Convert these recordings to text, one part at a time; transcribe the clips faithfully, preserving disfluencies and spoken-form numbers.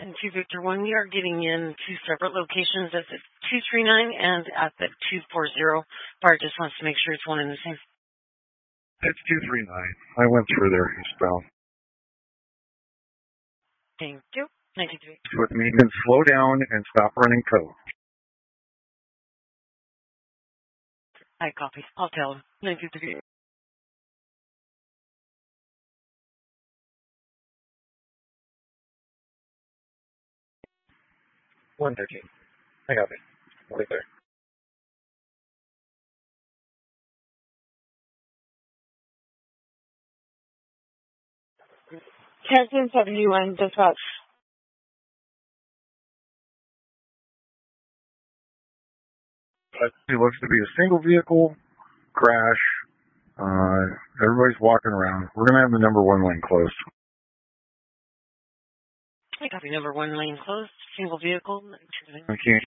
And to Victor one, we are getting in two separate locations at the two three nine and at the two four zero. Bart just wants to make sure it's one and the same. It's two three nine. I went through there eastbound. Thank you. ninety-three. With me, you can slow down and stop running code. I copy. I'll tell him. ninety-three. one thirteen. I got it. Right there. Captain seventy-one, dispatch. It looks to be a single vehicle crash. Uh, everybody's walking around. We're going to have the number one lane closed. I copy. Number one lane closed. Single vehicle. I can't.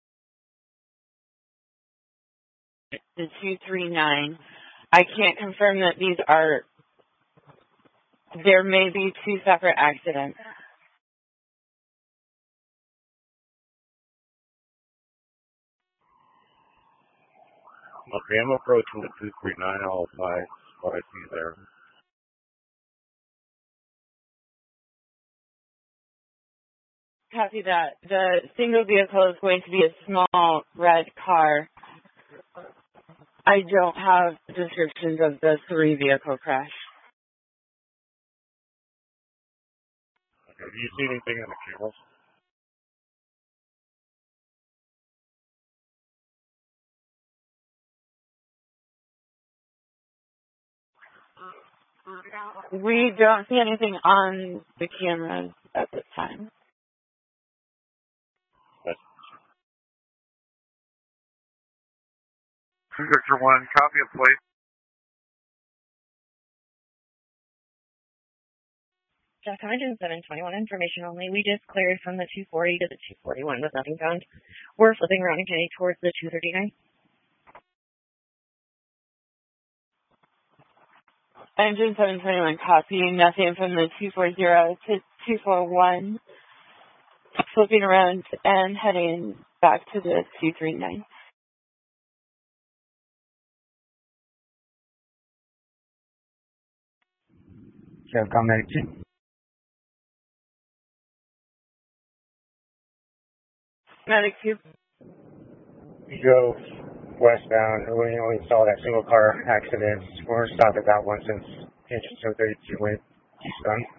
The two three nine. I can't confirm that these are, there may be two separate accidents. Okay, I'm approaching the two three nine, all five, what I see there. Copy that. The single vehicle is going to be a small red car. I don't have descriptions of the three vehicle crash. Okay, do you see anything on the cameras? We don't see anything on the cameras at this time. Victor one, copy of plate. Jack one oh seven twenty-one, information only. We just cleared from the two forty to the two forty-one with nothing found. We're flipping around and heading towards the two thirty-nine. Engine seven twenty-one, copy. Nothing from the two forty to two forty-one. Flipping around and heading back to the two thirty-nine. Capcom ninety-two. Medic two. We drove westbound. We only saw that single car accident. We're stopped at that one since engine seven thirty-two went eastbound.